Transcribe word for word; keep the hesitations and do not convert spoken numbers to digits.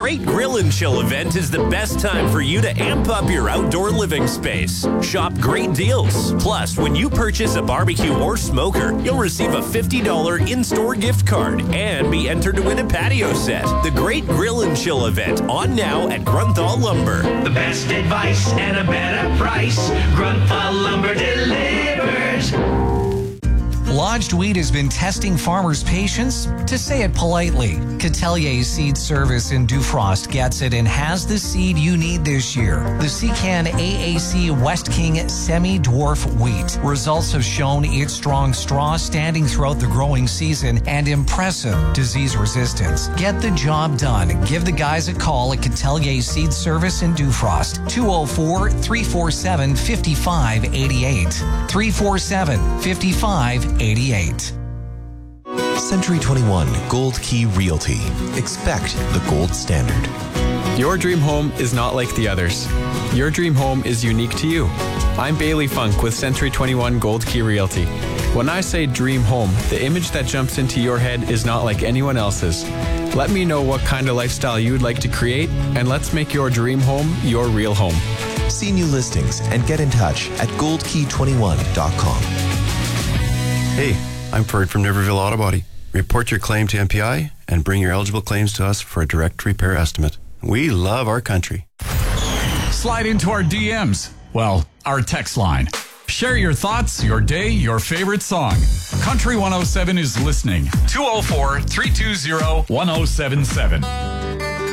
Great Grill and Chill event is the best time for you to amp up your outdoor living space. Shop great deals. Plus, when you purchase a barbecue or smoker, you'll receive a fifty dollars in-store gift card and be entered to win a patio set. The Great Grill and Chill event on now at Grunthal Lumber. The best advice and a better price. Grunthal Lumber delivers. Lodged Wheat has been testing farmers' patience, to say it politely. Catelier Seed Service in Dufrost gets it and has the seed you need this year. The Secan A A C West King Semi-Dwarf Wheat. Results have shown its strong straw standing throughout the growing season and impressive disease resistance. Get the job done. Give the guys a call at Catelier Seed Service in Dufrost. two oh four, three four seven, five five eight eight. three four seven, five five eighty-eight. Century twenty-one Gold Key Realty. Expect the gold standard. Your dream home is not like the others. Your dream home is unique to you. I'm Bailey Funk with Century twenty-one Gold Key Realty. When I say dream home, the image that jumps into your head is not like anyone else's. Let me know what kind of lifestyle you'd like to create, and let's make your dream home your real home. See new listings and get in touch at gold key twenty-one dot com. Hey, I'm Ferd from Niverville Auto Body. Report your claim to M P I and bring your eligible claims to us for a direct repair estimate. We love our country. Slide into our D Ms. Well, our text line. Share your thoughts, your day, your favorite song. Country one oh seven is listening. two oh four, three two zero, one oh seven seven.